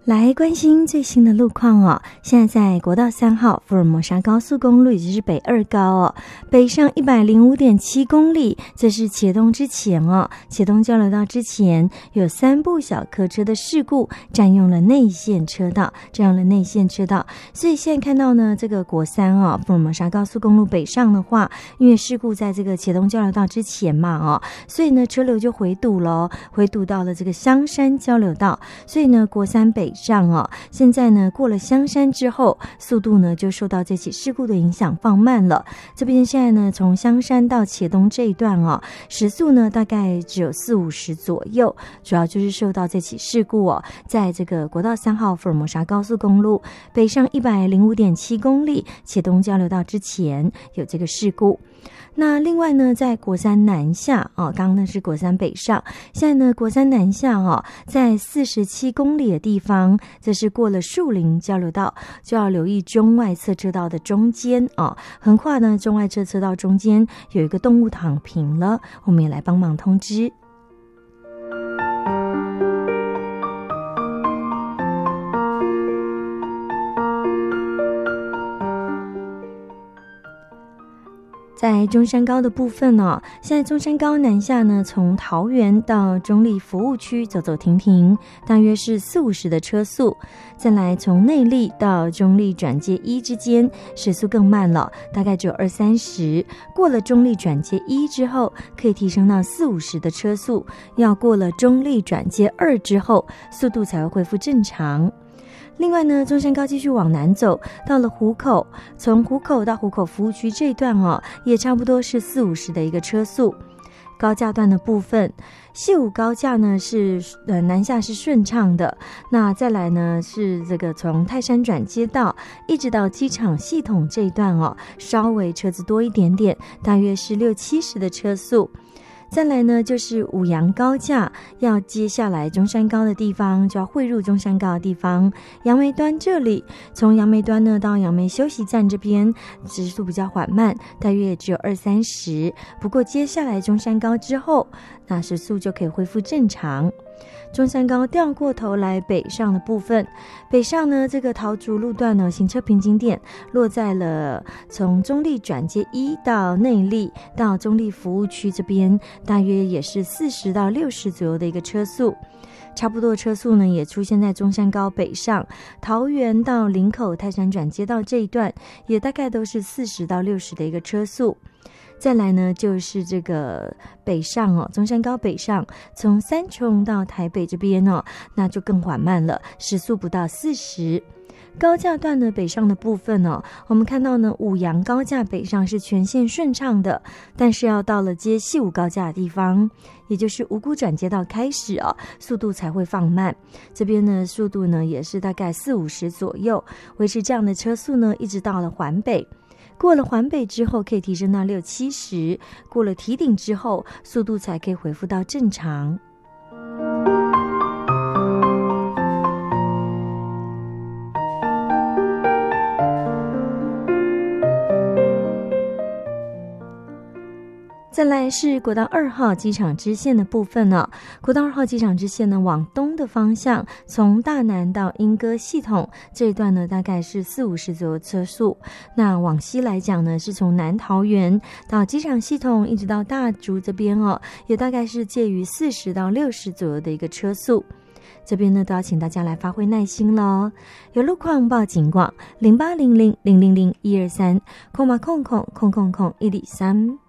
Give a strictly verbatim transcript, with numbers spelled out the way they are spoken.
来关心最新的路况哦。现在在国道三号福尔摩沙高速公路，也就是北二高哦，北上 一百零五点七 公里，这是茄东之前哦，茄东交流道之前有三部小客车的事故，占用了内线车道，占用了内线车道，所以现在看到呢，这个国三哦，福尔摩沙高速公路北上的话，因为事故在这个茄东交流道之前嘛哦，所以呢车流就回堵了，回堵到了这个香山交流道，所以呢国三北上哦，现在呢过了香山之后，速度呢就受到这起事故的影响放慢了。这边现在呢从香山到茄东这一段哦，时速呢大概只有四五十左右，主要就是受到这起事故哦，在这个国道三号福尔摩沙高速公路北上 一百零五点七 公里茄东交流道之前有这个事故。那另外呢，在国三南下哦，刚刚那是国三北上，现在呢国三南下哦，在四十七公里的地方，这是过了树林交流道，就要留意中外侧车道的中间哦，横跨呢中外侧车道中间有一个动物躺平了，我们也来帮忙通知。在中山高的部分哦，现在中山高南下呢，从桃园到中立服务区走走停停，大约是四五十的车速。再来从内坜到中立转接一之间，时速更慢了，大概只有二三十。过了中立转接一之后，可以提升到四五十的车速，要过了中立转接二之后，速度才会恢复正常。另外呢，中山高继续往南走，到了湖口，从湖口到湖口服务区这一段哦，也差不多是四五十的一个车速。高架段的部分，西武高架呢是呃南下是顺畅的，那再来呢是这个从泰山转接道一直到机场系统这一段哦，稍微车子多一点点，大约是六七十的车速。再来呢就是五杨高架，要接下来中山高的地方，就要汇入中山高的地方，杨梅端这里，从杨梅端呢到杨梅休息站这边时速比较缓慢，大约也只有二三十，不过接下来中山高之后，那时速就可以恢复正常。中山高掉过头来北上的部分，北上呢这个桃竹路段呢行车瓶颈点落在了从中立转接一到内坜到中立服务区这边，大约也是四十到六十左右的一个车速。差不多的车速呢也出现在中山高北上，桃园到林口泰山转接道这一段也大概都是四十到六十的一个车速。再来呢就是这个北上哦，中山高北上从三重到台北这边哦，那就更缓慢了，时速不到四十。高架段的北上的部分哦，我们看到呢五杨高架北上是全线顺畅的，但是要到了接西武高架的地方，也就是五股转接道开始哦，速度才会放慢。这边呢速度呢也是大概四五十左右，维持这样的车速呢一直到了环北。过了环北之后可以提升到六七十，过了堤顶之后速度才可以恢复到正常。再来是国道二号机场支线的部分呢，国道二号机场支线呢往东的方向，从大南到莺歌系统这一段呢大概是四五十左右车速。那往西来讲呢，是从南桃园到机场系统一直到大竹这边哦，也大概是介于四十到六十左右的一个车速。这边呢都要请大家来发挥耐心咯，有路况报警广零八零零零零零一二三空吧空空空空空一里三。